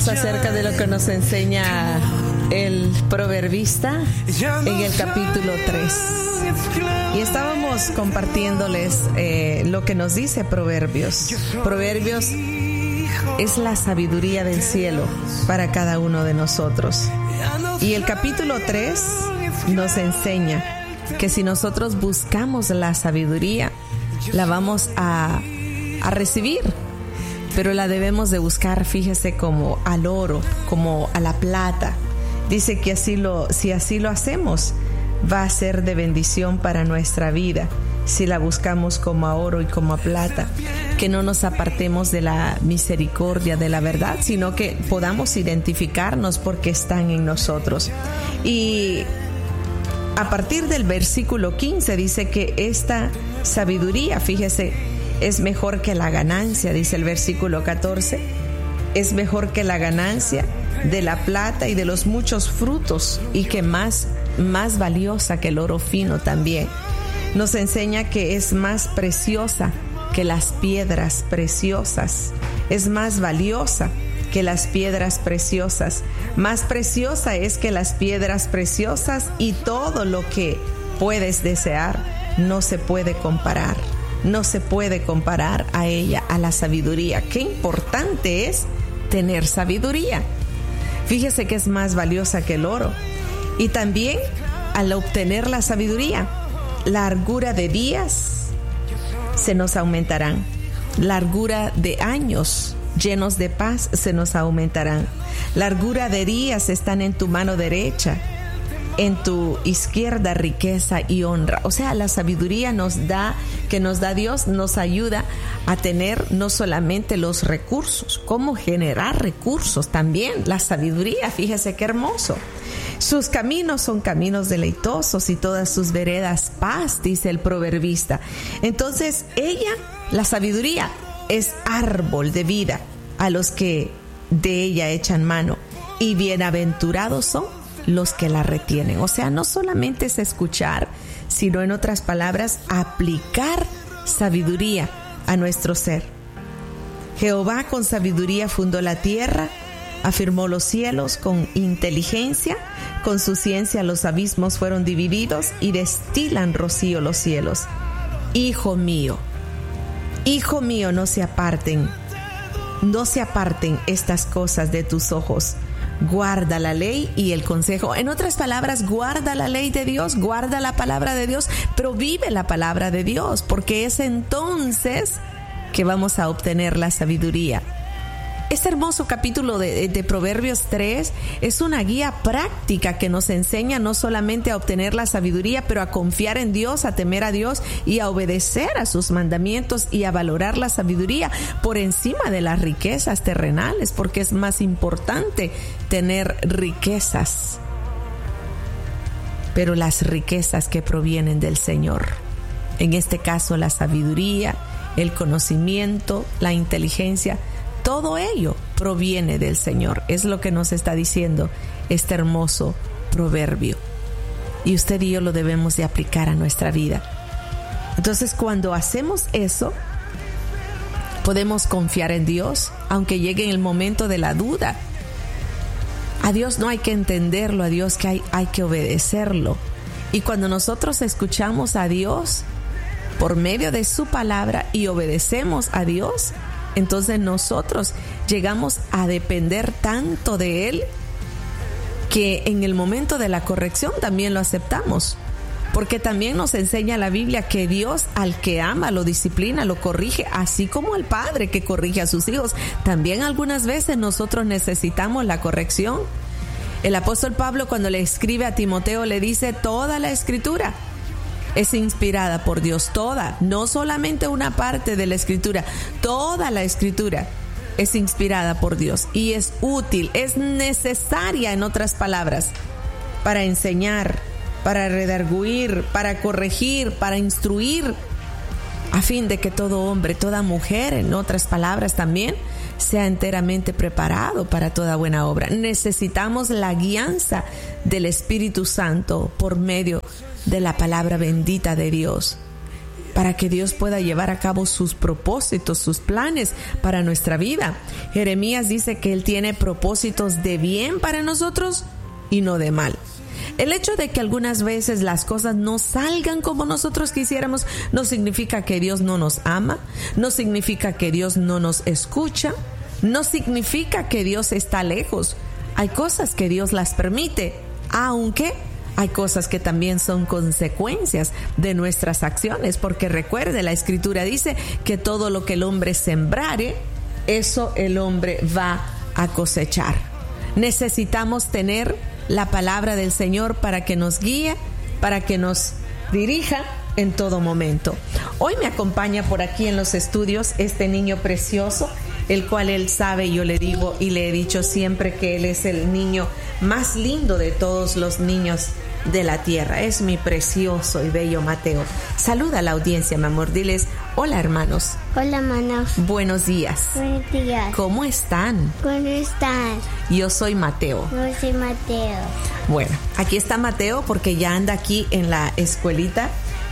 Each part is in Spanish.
Acerca de lo que nos enseña el proverbista en el capítulo 3. Y estábamos compartiéndoles lo que nos dice Proverbios. Proverbios es la sabiduría del cielo para cada uno de nosotros. Y el capítulo 3 nos enseña que si nosotros buscamos la sabiduría, la vamos a recibir. Pero la debemos de buscar, fíjese, como al oro, como a la plata. Dice que si así lo hacemos, va a ser de bendición para nuestra vida. Si la buscamos como a oro y como a plata, que no nos apartemos de la misericordia, de la verdad, sino que podamos identificarnos porque están en nosotros. Y a partir del versículo 15 dice que esta sabiduría, fíjese, es mejor que la ganancia, dice el versículo 14, es mejor que la ganancia de la plata y de los muchos frutos, y que más valiosa que el oro fino también. Nos enseña que es más preciosa que las piedras preciosas, es más valiosa que las piedras preciosas, más preciosa es que las piedras preciosas, y todo lo que puedes desear no se puede comparar. No se puede comparar a ella, a la sabiduría. Qué importante es tener sabiduría. Fíjese que es más valiosa que el oro. Y también al obtener la sabiduría, largura de días se nos aumentarán. Largura de años llenos de paz se nos aumentarán. Largura de días están en tu mano derecha, en tu izquierda riqueza y honra. O sea, la sabiduría que nos da Dios nos ayuda a tener no solamente los recursos, cómo generar recursos también. La sabiduría, fíjese qué hermoso. Sus caminos son caminos deleitosos y todas sus veredas paz, dice el proverbista. Entonces ella, la sabiduría, es árbol de vida a los que de ella echan mano, y bienaventurados son los que la retienen. O sea, no solamente es escuchar, sino en otras palabras, aplicar sabiduría a nuestro ser. Jehová con sabiduría fundó la tierra, afirmó los cielos con inteligencia, con su ciencia los abismos fueron divididos y destilan rocío los cielos. Hijo mío, no se aparten estas cosas de tus ojos. Guarda la ley y el consejo. En otras palabras, guarda la ley de Dios, guarda la palabra de Dios, pero vive la palabra de Dios, porque es entonces que vamos a obtener la sabiduría. Este hermoso capítulo de Proverbios 3 es una guía práctica que nos enseña no solamente a obtener la sabiduría, pero a confiar en Dios, a temer a Dios y a obedecer a sus mandamientos, y a valorar la sabiduría por encima de las riquezas terrenales, porque es más importante tener riquezas, pero las riquezas que provienen del Señor. En este caso, la sabiduría, el conocimiento, la inteligencia, todo ello proviene del Señor. Es lo que nos está diciendo este hermoso proverbio. Y usted y yo lo debemos de aplicar a nuestra vida. Entonces, cuando hacemos eso, podemos confiar en Dios, aunque llegue el momento de la duda. A Dios no hay que entenderlo, a Dios que hay que obedecerlo. Y cuando nosotros escuchamos a Dios por medio de su palabra y obedecemos a Dios, entonces nosotros llegamos a depender tanto de Él que en el momento de la corrección también lo aceptamos. Porque también nos enseña la Biblia que Dios al que ama lo disciplina, lo corrige, así como el padre que corrige a sus hijos. También algunas veces nosotros necesitamos la corrección. El apóstol Pablo, cuando le escribe a Timoteo, le dice: toda la escritura es inspirada por Dios, toda, no solamente una parte de la escritura, toda la escritura es inspirada por Dios y es útil, es necesaria, en otras palabras, para enseñar, para redarguir, para corregir, para instruir, a fin de que todo hombre, toda mujer, en otras palabras también, sea enteramente preparado para toda buena obra. Necesitamos la guianza del Espíritu Santo por medio de la palabra bendita de Dios, para que Dios pueda llevar a cabo sus propósitos, sus planes para nuestra vida. Jeremías dice que Él tiene propósitos de bien para nosotros y no de mal. El hecho de que algunas veces las cosas no salgan como nosotros quisiéramos no significa que Dios no nos ama, no significa que Dios no nos escucha, no significa que Dios está lejos. Hay cosas que Dios las permite, aunque hay cosas que también son consecuencias de nuestras acciones, porque recuerde, la Escritura dice que todo lo que el hombre sembrare, eso el hombre va a cosechar. Necesitamos tener la palabra del Señor para que nos guíe, para que nos dirija en todo momento. Hoy me acompaña por aquí en los estudios este niño precioso, el cual él sabe, yo le digo y le he dicho siempre que él es el niño más lindo de todos los niños de la tierra. Es mi precioso y bello Mateo. Saluda a la audiencia, mi amor. Diles, hola hermanos. Hola hermanos. Buenos días. Buenos días. ¿Cómo están? ¿Cómo están? Yo soy Mateo. Yo soy Mateo. Bueno, aquí está Mateo porque ya anda aquí en la escuelita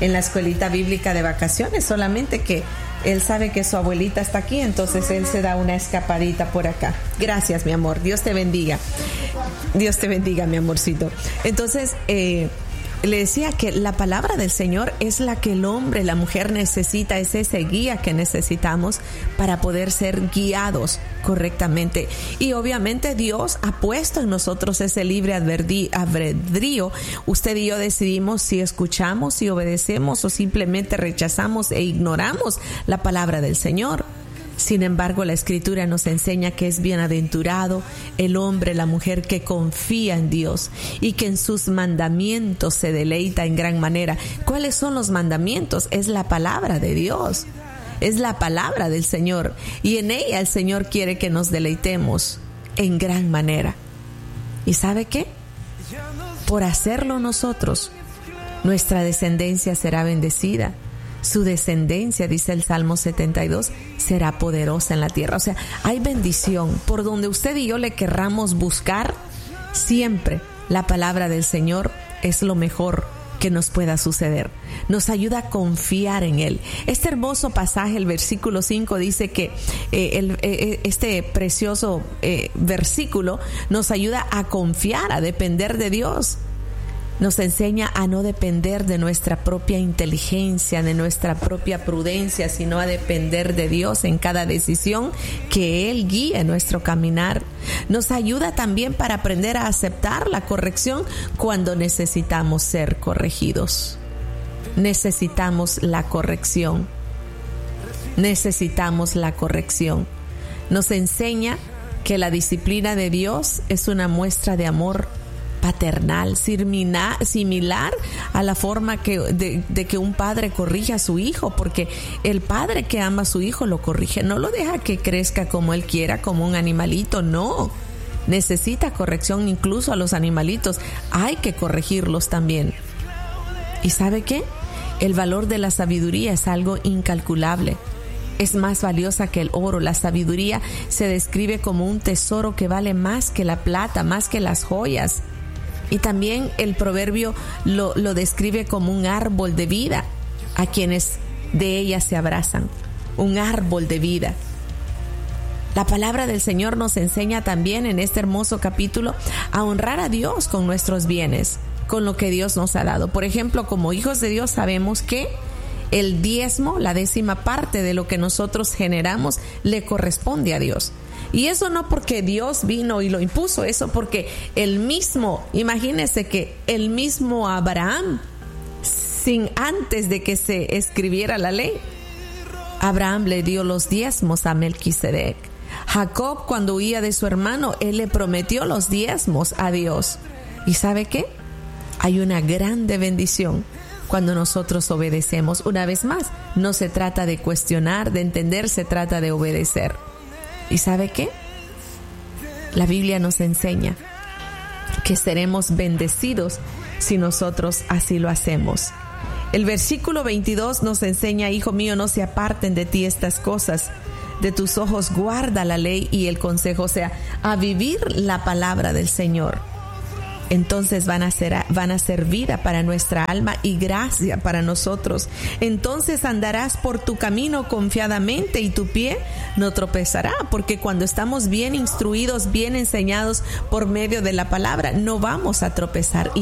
bíblica de vacaciones, solamente que él sabe que su abuelita está aquí, entonces él se da una escapadita por acá. Gracias, mi amor. Dios te bendiga. Dios te bendiga, mi amorcito. Entonces, le decía que la palabra del Señor es la que el hombre, la mujer necesita, es ese guía que necesitamos para poder ser guiados correctamente. Y obviamente Dios ha puesto en nosotros ese libre albedrío. Usted y yo decidimos si escuchamos, si obedecemos o simplemente rechazamos e ignoramos la palabra del Señor. Sin embargo, la Escritura nos enseña que es bienaventurado el hombre, la mujer que confía en Dios y que en sus mandamientos se deleita en gran manera. ¿Cuáles son los mandamientos? Es la palabra de Dios, es la palabra del Señor, y en ella el Señor quiere que nos deleitemos en gran manera. ¿Y sabe qué? Por hacerlo nosotros, nuestra descendencia será bendecida. Su descendencia, dice el Salmo 72, será poderosa en la tierra. O sea, hay bendición. Por donde usted y yo le querramos buscar, siempre la palabra del Señor es lo mejor que nos pueda suceder. Nos ayuda a confiar en Él. Este hermoso pasaje, el versículo 5, dice que este precioso versículo nos ayuda a confiar, a depender de Dios. Nos enseña a no depender de nuestra propia inteligencia, de nuestra propia prudencia, sino a depender de Dios en cada decisión, que Él guíe nuestro caminar. Nos ayuda también para aprender a aceptar la corrección cuando necesitamos ser corregidos. Necesitamos la corrección. Necesitamos la corrección. Nos enseña que la disciplina de Dios es una muestra de amor paternal, similar a la forma de que un padre corrige a su hijo, porque el padre que ama a su hijo lo corrige, no lo deja que crezca como él quiera, como un animalito, no. Necesita corrección, incluso a los animalitos hay que corregirlos también. ¿Y sabe qué? El valor de la sabiduría es algo incalculable. Es más valiosa que el oro. La sabiduría se describe como un tesoro que vale más que la plata, más que las joyas. Y también el proverbio lo describe como un árbol de vida a quienes de ella se abrazan. Un árbol de vida. La palabra del Señor nos enseña también en este hermoso capítulo a honrar a Dios con nuestros bienes, con lo que Dios nos ha dado. Por ejemplo, como hijos de Dios sabemos que el diezmo, la 10ª parte de lo que nosotros generamos, le corresponde a Dios. Y eso no porque Dios vino y lo impuso, eso porque imagínense que el mismo Abraham, antes de que se escribiera la ley, Abraham le dio los diezmos a Melquisedec. Jacob, cuando huía de su hermano, él le prometió los diezmos a Dios. ¿Y sabe qué? Hay una grande bendición cuando nosotros obedecemos. Una vez más, no se trata de cuestionar, de entender, se trata de obedecer. ¿Y sabe qué? La Biblia nos enseña que seremos bendecidos si nosotros así lo hacemos. El versículo 22 nos enseña: hijo mío, no se aparten de ti estas cosas, de tus ojos guarda la ley y el consejo, o sea, a vivir la palabra del Señor. entonces van a ser vida para nuestra alma y gracia para nosotros. Entonces andarás por tu camino confiadamente y tu pie no tropezará, porque cuando estamos bien instruidos, bien enseñados por medio de la palabra, no vamos a tropezar.